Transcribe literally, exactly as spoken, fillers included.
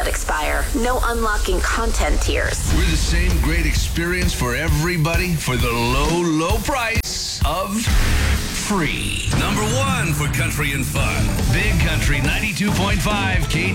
expire. No unlocking content tiers. We're the same great experience for everybody for the low, low price of free. Number one for country and fun. Big Country ninety-two point five K